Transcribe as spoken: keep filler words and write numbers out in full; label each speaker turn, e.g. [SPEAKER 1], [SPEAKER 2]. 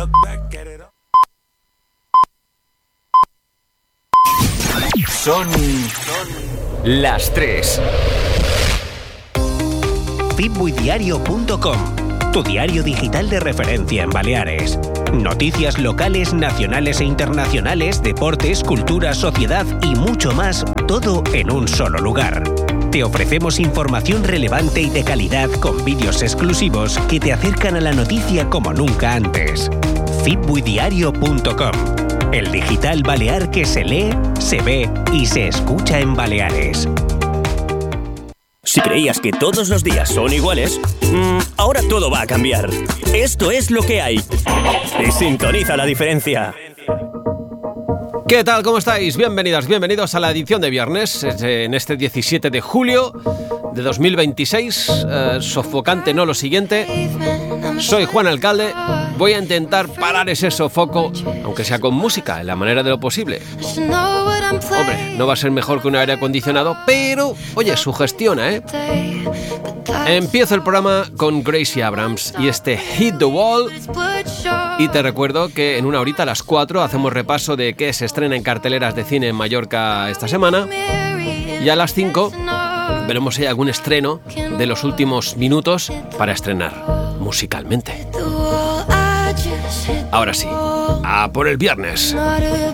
[SPEAKER 1] Son las tres.
[SPEAKER 2] fitbuidiario punto com, tu diario digital de referencia en Baleares. Noticias locales, nacionales e internacionales, deportes, cultura, sociedad y mucho más, todo en un solo lugar. Te ofrecemos información relevante y de calidad con vídeos exclusivos que te acercan a la noticia como nunca antes. fitbuidiario punto com, el digital balear que se lee, se ve y se escucha en Baleares.
[SPEAKER 3] Si creías que todos los días son iguales, mmm, ahora todo va a cambiar. Esto es lo que hay. Y sintoniza la diferencia.
[SPEAKER 4] ¿Qué tal? ¿Cómo estáis? Bienvenidas, bienvenidos a la edición de viernes, en este diecisiete de julio de dos mil veintiséis. Eh, sofocante, no lo siguiente. Soy Juan Alcalde. Voy a intentar parar ese sofoco, aunque sea con música, en la manera de lo posible. Hombre, no va a ser mejor que un aire acondicionado, pero, oye, sugestiona, ¿eh? Empiezo el programa con Gracie Abrams y este Hit the Wall. Y te recuerdo que en una horita a las cuatro hacemos repaso de qué se estrena en carteleras de cine en Mallorca esta semana. Y a las cinco veremos si hay algún estreno de los últimos minutos para estrenar musicalmente. Ahora sí, a por el viernes.